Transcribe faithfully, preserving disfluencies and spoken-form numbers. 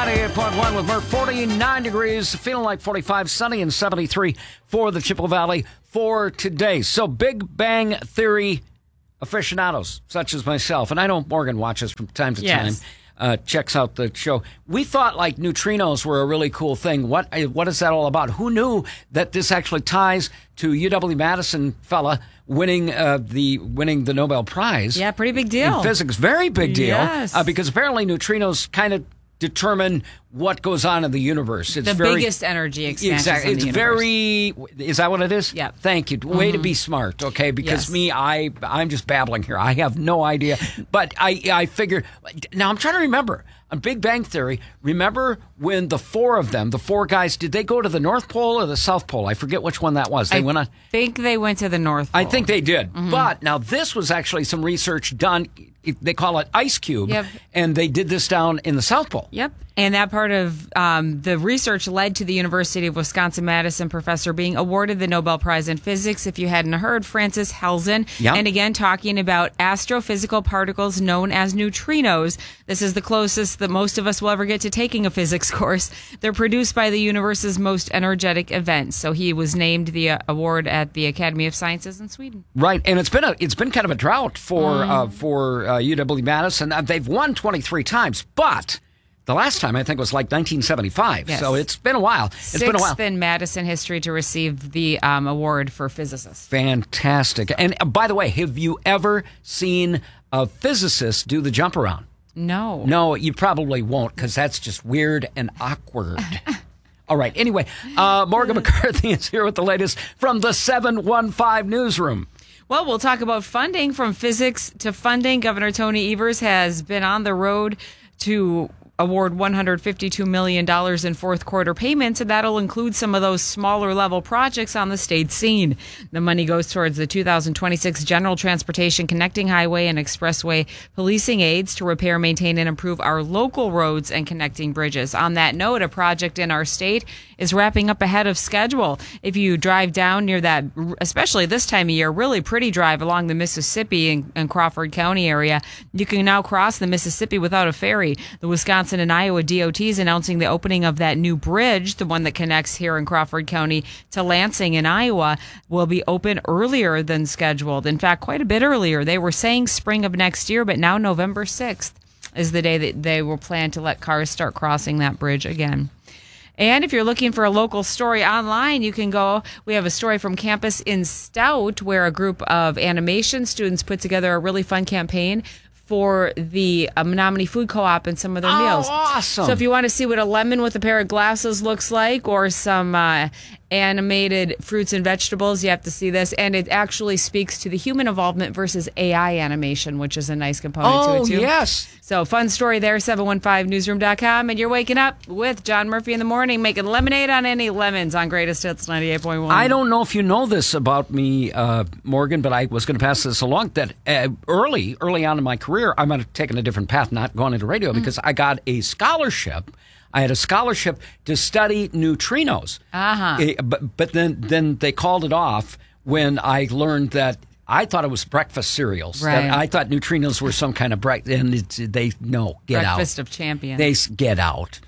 ninety-eight point one with Murph. forty-nine degrees, feeling like forty-five, sunny and seventy-three for the Chippewa Valley for today. So Big Bang Theory aficionados, such as myself, and I know Morgan watches from time to yes. time, uh, checks out the show. We thought like neutrinos were a really cool thing. What What is that all about? Who knew that this actually ties to U W-Madison fella winning uh, the winning the Nobel Prize? Yeah, pretty big deal. In physics, very big deal. Yes. Uh, because apparently neutrinos kind of determine what goes on in the universe. It's the very, biggest energy expansions exactly. in the It's universe. very. Is that what it is? Yeah. Thank you. Way mm-hmm. to be smart. Okay, because yes. me, I I'm just babbling here. I have no idea. But I I figure now. I'm trying to remember on Big Bang Theory. Remember when the four of them, the four guys, did they go to the North Pole or the South Pole? I forget which one that was. They I went on. I think they went to the North Pole. I think they did. Mm-hmm. But now this was actually some research done. They call it Ice Cube. Yep. And they did this down in the South Pole. Yep. And that part of um, the research led to the University of Wisconsin-Madison professor being awarded the Nobel Prize in Physics. If you hadn't heard, Francis Helzen. Yep. And again, talking about astrophysical particles known as neutrinos. This is the closest that most of us will ever get to taking a physics course. They're produced by the universe's most energetic events. So he was named the uh, award at the Academy of Sciences in Sweden. Right, and it's been a it's been kind of a drought for Mm. uh, for uh, U W-Madison. Uh, they've won twenty-three times, but the last time I think was like nineteen seventy-five. Yes. So it's been a while. It's Sixth been a while. in Madison history to receive the um, award for physicists. Fantastic. And uh, by the way, have you ever seen a physicist do the jump around? No. No, you probably won't because that's just weird and awkward. All right. Anyway, uh, Morgan McCarthy is here with the latest from the seven one five newsroom. Well, we'll talk about funding. From physics to funding, Governor Tony Evers has been on the road to award one hundred fifty-two million dollars in fourth quarter payments, and that'll include some of those smaller level projects on the state scene. The money goes towards the two thousand twenty-six General Transportation Connecting Highway and Expressway policing aids to repair, maintain, and improve our local roads and connecting bridges. On that note, a project in our state is wrapping up ahead of schedule. If you drive down near that, especially this time of year, really pretty drive along the Mississippi in, in Crawford County area, you can now cross the Mississippi without a ferry. The Wisconsin and Iowa D O T is announcing the opening of that new bridge, the one that connects here in Crawford County to Lansing in Iowa, will be open earlier than scheduled. In fact, quite a bit earlier. They were saying spring of next year, but now November sixth is the day that they will plan to let cars start crossing that bridge again. And if you're looking for a local story online, you can go. We have a story from campus in Stout where a group of animation students put together a really fun campaign for the uh, Menominee Food Co-op and some of their Oh, meals. awesome. So if you want to see what a lemon with a pair of glasses looks like, or some uh, animated fruits and vegetables, you have to see this. And it actually speaks to the human involvement versus A I animation, which is a nice component Oh, to it, too. yes. So fun story there, seven one five newsroom dot com. And you're waking up with John Murphy in the morning, making lemonade on any lemons on Greatest Hits ninety-eight point one. I don't know if you know this about me, uh, Morgan, but I was going to pass this along, that uh, early, early on in my career, I might have taken a different path, not going into radio, Mm-hmm. because I got a scholarship. I had a scholarship to study neutrinos. Uh-huh. Eh, but but then, then they called it off when I learned that I thought it was breakfast cereals. Right. That I thought neutrinos were some kind of breakfast, and it's, they, no, get out. Breakfast of champions. They s- get out.